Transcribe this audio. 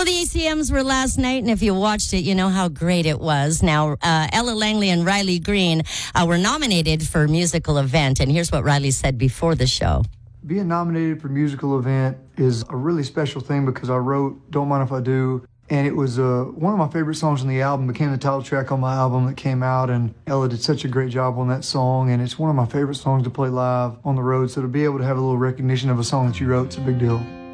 the ACMs were last night, and if you watched it, you know how great it was. Now, Ella Langley and Riley Green were nominated for musical event, and here's what Riley said before the show. Being nominated for musical event is a really special thing because I wrote Don't Mind If I Do, and it was one of my favorite songs on the album. It became the title track on my album that came out, and Ella did such a great job on that song, and it's one of my favorite songs to play live on the road, so to be able to have a little recognition of a song that you wrote, it's a big deal.